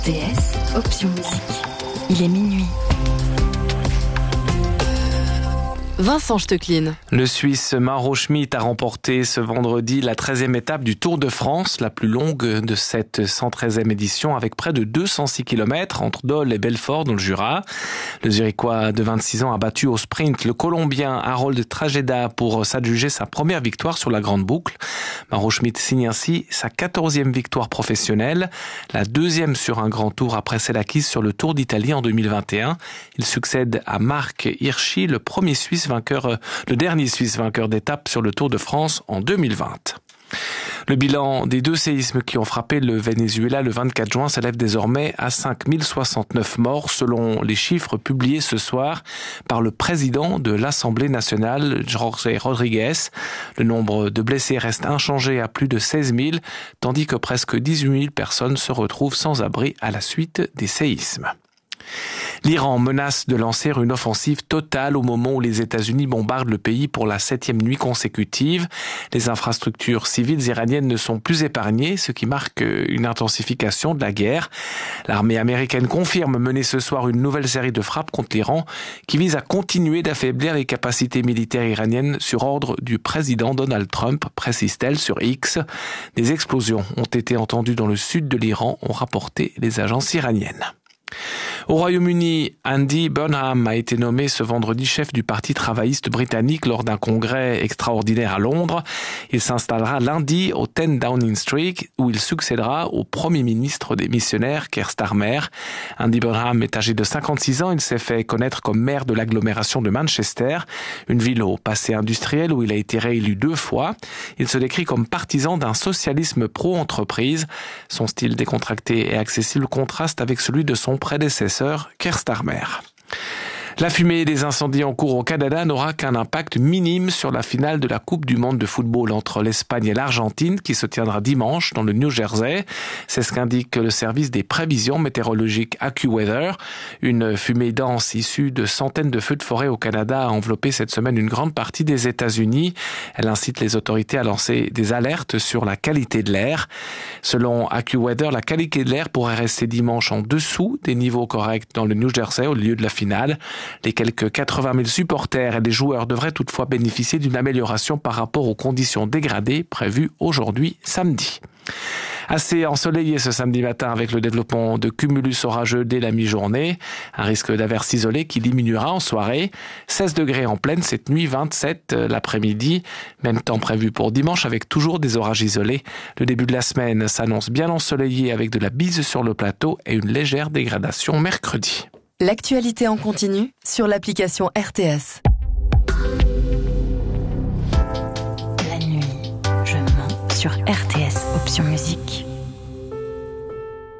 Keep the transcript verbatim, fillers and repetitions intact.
R T S, option musique. Il est minuit. Vincent Stecklin. Le Suisse Mauro Schmid a remporté ce vendredi la treizième étape du Tour de France, la plus longue de cette cent treizième édition, avec près de deux cent six kilomètres entre Dole et Belfort dans le Jura. Le Zurichois de vingt-six ans a battu au sprint le Colombien Harold Trajeda pour s'adjuger sa première victoire sur la grande boucle. Mauro Schmid signe ainsi sa quatorzième victoire professionnelle, la deuxième sur un grand tour après celle acquise sur le Tour d'Italie en deux mille vingt et un. Il succède à Marc Hirschi, le premier Suisse vainqueur, le dernier Suisse vainqueur d'étape sur le Tour de France en deux mille vingt. Le bilan des deux séismes qui ont frappé le Venezuela le vingt-quatre juin s'élève désormais à cinq mille soixante-neuf morts selon les chiffres publiés ce soir par le président de l'Assemblée nationale, Jorge Rodriguez. Le nombre de blessés reste inchangé à plus de seize mille, tandis que presque dix-huit mille personnes se retrouvent sans abri à la suite des séismes. L'Iran menace de lancer une offensive totale au moment où les États-Unis bombardent le pays pour la septième nuit consécutive. Les infrastructures civiles iraniennes ne sont plus épargnées, ce qui marque une intensification de la guerre. L'armée américaine confirme mener ce soir une nouvelle série de frappes contre l'Iran qui vise à continuer d'affaiblir les capacités militaires iraniennes sur ordre du président Donald Trump, précise-t-elle sur X. Des explosions ont été entendues dans le sud de l'Iran, ont rapporté les agences iraniennes. Au Royaume-Uni, Andy Burnham a été nommé ce vendredi chef du Parti travailliste britannique lors d'un congrès extraordinaire à Londres. Il s'installera lundi au dix Downing Street où il succédera au Premier ministre des missionnaires, Keir Starmer. Andy Burnham est âgé de cinquante-six ans. Il s'est fait connaître comme maire de l'agglomération de Manchester, une ville au passé industriel où il a été réélu deux fois. Il se décrit comme partisan d'un socialisme pro-entreprise. Son style décontracté et accessible contraste avec celui de son prédécesseur, Keir Starmer. La fumée des incendies en cours au Canada n'aura qu'un impact minime sur la finale de la Coupe du monde de football entre l'Espagne et l'Argentine qui se tiendra dimanche dans le New Jersey. C'est ce qu'indique le service des prévisions météorologiques AccuWeather. Une fumée dense issue de centaines de feux de forêt au Canada a enveloppé cette semaine une grande partie des États-Unis. Elle incite les autorités à lancer des alertes sur la qualité de l'air. Selon AccuWeather, la qualité de l'air pourrait rester dimanche en dessous des niveaux corrects dans le New Jersey au lieu de la finale. Les quelques quatre-vingt mille supporters et les joueurs devraient toutefois bénéficier d'une amélioration par rapport aux conditions dégradées prévues aujourd'hui samedi. Assez ensoleillé ce samedi matin avec le développement de cumulus orageux dès la mi-journée. Un risque d'averse isolé qui diminuera en soirée. seize degrés en pleine cette nuit, vingt-sept l'après-midi. Même temps prévu pour dimanche avec toujours des orages isolés. Le début de la semaine s'annonce bien ensoleillé avec de la bise sur le plateau et une légère dégradation mercredi. L'actualité en continu sur l'application R T S. La nuit, je mens sur R T S, option musique.